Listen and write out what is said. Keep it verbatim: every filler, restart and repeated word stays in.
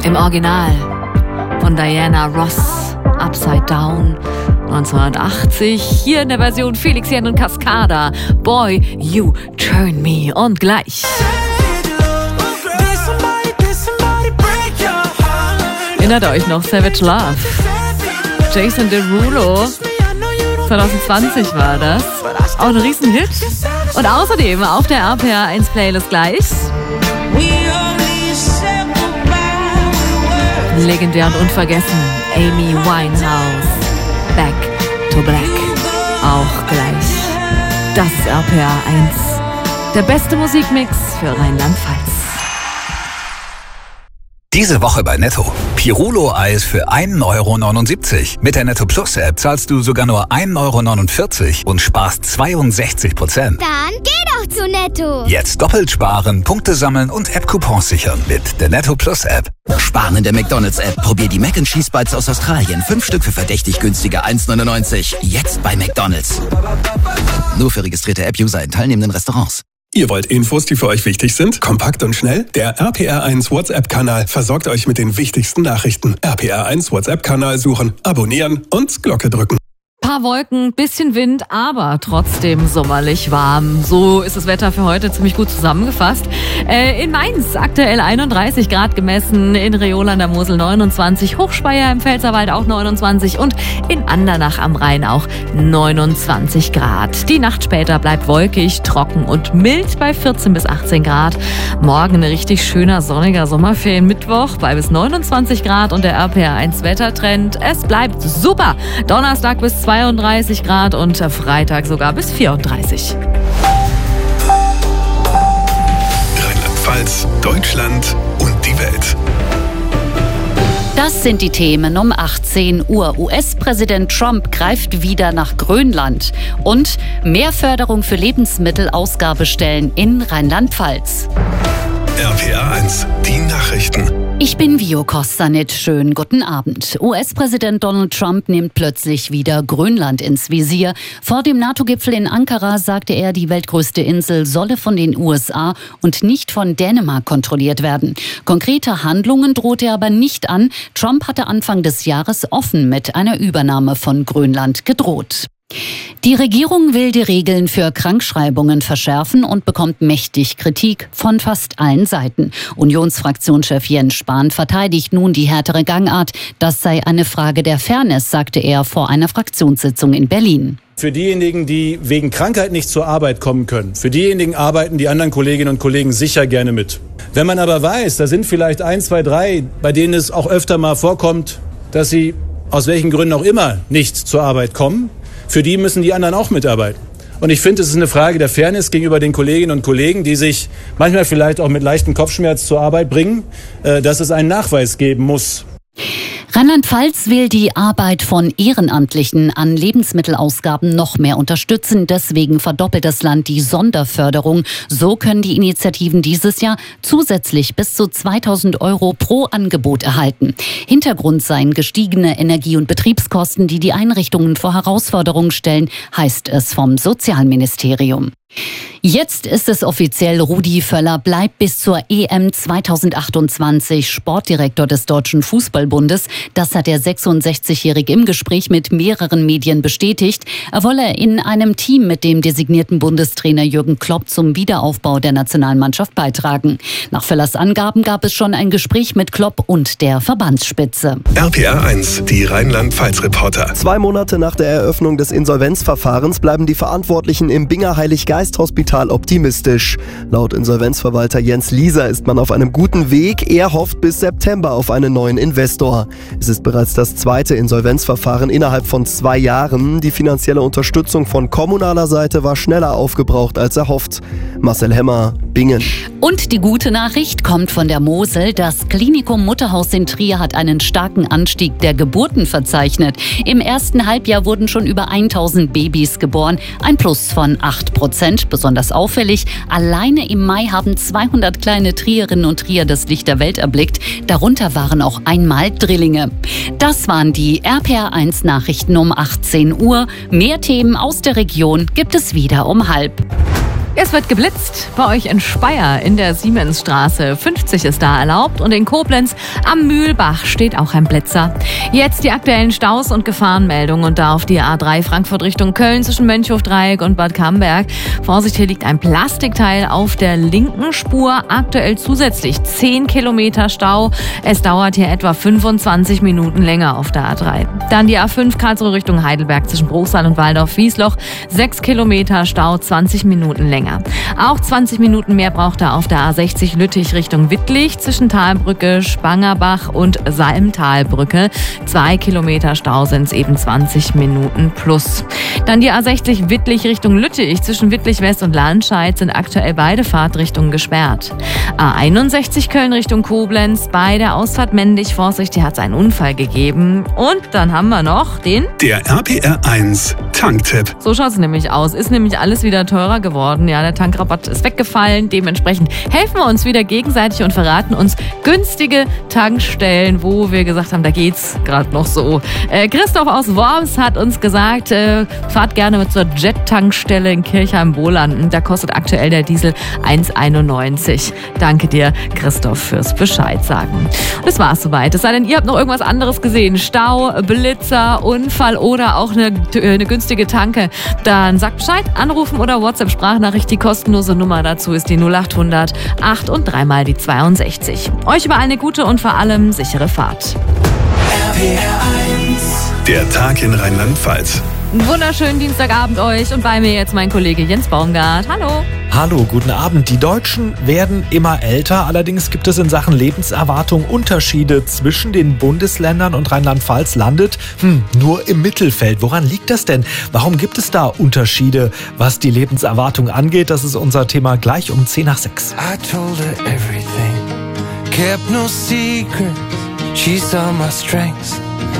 Im Original von Diana Ross, Upside Down, neunzehnhundertachtzig. Hier in der Version Felix Jähn und Cascada, Boy, You Turn Me. Und gleich erinnert euch noch Savage Love? Jason Derulo, zwanzig zwanzig war das. Auch ein Riesenhit. Und außerdem auf der R P R eins Playlist gleich legendär und unvergessen Amy Winehouse, Back to Black. Auch gleich. Das ist R P R eins. Der beste Musikmix für Rheinland-Pfalz. Diese Woche bei Netto. Pirulo-Eis für ein Euro neunundsiebzig. Mit der Netto Plus App zahlst du sogar nur ein Euro neunundvierzig und sparst zweiundsechzig Prozent. Dann geh doch zu Netto. Jetzt doppelt sparen, Punkte sammeln und App-Coupons sichern mit der Netto Plus App. Sparen in der McDonald's-App. Probier die Mac and Cheese Bites aus Australien. Fünf Stück für verdächtig günstige eins neunundneunzig. Jetzt bei McDonald's. Nur für registrierte App-User in teilnehmenden Restaurants. Ihr wollt Infos, die für euch wichtig sind? Kompakt und schnell? Der R P R eins WhatsApp-Kanal versorgt euch mit den wichtigsten Nachrichten. R P R eins WhatsApp-Kanal suchen, abonnieren und Glocke drücken. Paar Wolken, bisschen Wind, aber trotzdem sommerlich warm. So ist das Wetter für heute ziemlich gut zusammengefasst. Äh, in Mainz aktuell einunddreißig Grad gemessen, in Reol an der Mosel neunundzwanzig, Hochspeyer im Pfälzerwald auch neunundzwanzig und in Andernach am Rhein auch neunundzwanzig Grad. Die Nacht später bleibt wolkig, trocken und mild bei vierzehn bis achtzehn Grad. Morgen ein richtig schöner sonniger Sommerferien-Mittwoch bei bis neunundzwanzig Grad und der R P R eins Wettertrend. Es bleibt super. Donnerstag bis zweiunddreißig Grad und Freitag sogar bis vierunddreißig. Rheinland-Pfalz, Deutschland und die Welt. Das sind die Themen um achtzehn Uhr. U S-Präsident Trump greift wieder nach Grönland. Und mehr Förderung für Lebensmittelausgabestellen in Rheinland-Pfalz. R P R eins, die Nachrichten. Ich bin Vio Kostanit. Schönen guten Abend. U S-Präsident Donald Trump nimmt plötzlich wieder Grönland ins Visier. Vor dem NATO-Gipfel in Ankara sagte er, die weltgrößte Insel solle von den U S A und nicht von Dänemark kontrolliert werden. Konkrete Handlungen drohte er aber nicht an. Trump hatte Anfang des Jahres offen mit einer Übernahme von Grönland gedroht. Die Regierung will die Regeln für Krankschreibungen verschärfen und bekommt mächtig Kritik von fast allen Seiten. Unionsfraktionschef Jens Spahn verteidigt nun die härtere Gangart. Das sei eine Frage der Fairness, sagte er vor einer Fraktionssitzung in Berlin. Für diejenigen, die wegen Krankheit nicht zur Arbeit kommen können, für diejenigen arbeiten die anderen Kolleginnen und Kollegen sicher gerne mit. Wenn man aber weiß, da sind vielleicht ein, zwei, drei, bei denen es auch öfter mal vorkommt, dass sie aus welchen Gründen auch immer nicht zur Arbeit kommen, für die müssen die anderen auch mitarbeiten. Und ich finde, es ist eine Frage der Fairness gegenüber den Kolleginnen und Kollegen, die sich manchmal vielleicht auch mit leichtem Kopfschmerz zur Arbeit bringen, dass es einen Nachweis geben muss. Rheinland-Pfalz will die Arbeit von Ehrenamtlichen an Lebensmittelausgaben noch mehr unterstützen. Deswegen verdoppelt das Land die Sonderförderung. So können die Initiativen dieses Jahr zusätzlich bis zu zweitausend Euro pro Angebot erhalten. Hintergrund seien gestiegene Energie- und Betriebskosten, die die Einrichtungen vor Herausforderungen stellen, heißt es vom Sozialministerium. Jetzt ist es offiziell, Rudi Völler bleibt bis zur E M zweitausendachtundzwanzig Sportdirektor des Deutschen Fußballbundes. Das hat der sechsundsechzigjährige im Gespräch mit mehreren Medien bestätigt. Er wolle in einem Team mit dem designierten Bundestrainer Jürgen Klopp zum Wiederaufbau der Nationalmannschaft beitragen. Nach Völlers Angaben gab es schon ein Gespräch mit Klopp und der Verbandsspitze. R P R eins, die Rheinland-Pfalz-Reporter. Zwei Monate nach der Eröffnung des Insolvenzverfahrens bleiben die Verantwortlichen im Binger Heilig-Geist-Hospital optimistisch. Laut Insolvenzverwalter Jens Lieser ist man auf einem guten Weg. Er hofft bis September auf einen neuen Investor. Es ist bereits das zweite Insolvenzverfahren innerhalb von zwei Jahren. Die finanzielle Unterstützung von kommunaler Seite war schneller aufgebraucht als erhofft. Marcel Hemmer, Bingen. Und die gute Nachricht kommt von der Mosel. Das Klinikum Mutterhaus in Trier hat einen starken Anstieg der Geburten verzeichnet. Im ersten Halbjahr wurden schon über tausend Babys geboren, ein Plus von acht Prozent. Besonders auffällig, alleine im Mai haben zweihundert kleine Trierinnen und Trier das Licht der Welt erblickt. Darunter waren auch einmal Drillinge. Das waren die R P R eins Nachrichten um achtzehn Uhr. Mehr Themen aus der Region gibt es wieder um halb. Es wird geblitzt. Bei euch in Speyer in der Siemensstraße. fünfzig ist da erlaubt. Und in Koblenz am Mühlbach steht auch ein Blitzer. Jetzt die aktuellen Staus und Gefahrenmeldungen. Und da auf die A drei Frankfurt Richtung Köln zwischen Mönchhofdreieck und Bad Camberg. Vorsicht, hier liegt ein Plastikteil auf der linken Spur. Aktuell zusätzlich zehn Kilometer Stau. Es dauert hier etwa fünfundzwanzig Minuten länger auf der A drei. Dann die A fünf Karlsruhe Richtung Heidelberg zwischen Bruchsal und Waldorf-Wiesloch. sechs Kilometer Stau, zwanzig Minuten länger. Auch zwanzig Minuten mehr braucht er auf der A sechzig Lüttich Richtung Wittlich zwischen Talbrücke, Spangerbach und Salmtalbrücke. Zwei Kilometer Stau sind es eben zwanzig Minuten plus. Dann die A sechzig Wittlich Richtung Lüttich zwischen Wittlich West und Landscheid sind aktuell beide Fahrtrichtungen gesperrt. A einundsechzig Köln Richtung Koblenz bei der Ausfahrt Mendig. Vorsicht, hier hat es einen Unfall gegeben. Und dann haben wir noch den... Der R P R eins Tanktipp. So schaut es nämlich aus. Ist nämlich alles wieder teurer geworden. Ja, der Tankrabatt ist weggefallen. Dementsprechend helfen wir uns wieder gegenseitig und verraten uns günstige Tankstellen, wo wir gesagt haben, da geht's gerade noch so. Äh, Christoph aus Worms hat uns gesagt, äh, fahrt gerne mit zur Jet-Tankstelle in Kirchheim-Bohlanden. Da kostet aktuell der Diesel eins einundneunzig. Danke dir, Christoph, fürs Bescheid sagen. Das war's soweit. Es sei denn, ihr habt noch irgendwas anderes gesehen. Stau, Blitzer, Unfall oder auch eine, eine günstige Tanke. Dann sagt Bescheid, anrufen oder WhatsApp-Sprachnachricht. Die kostenlose Nummer dazu ist die null achthundert acht und dreimal die zweiundsechzig. Euch über eine gute und vor allem sichere Fahrt. R P R eins. Der Tag in Rheinland-Pfalz. Einen wunderschönen Dienstagabend euch und bei mir jetzt mein Kollege Jens Baumgart. Hallo. Hallo, guten Abend. Die Deutschen werden immer älter. Allerdings gibt es in Sachen Lebenserwartung Unterschiede zwischen den Bundesländern und Rheinland-Pfalz landet hm, nur im Mittelfeld. Woran liegt das denn? Warum gibt es da Unterschiede, was die Lebenserwartung angeht? Das ist unser Thema gleich um zehn nach sechs. I told her everything, kept no secrets, she saw my strengths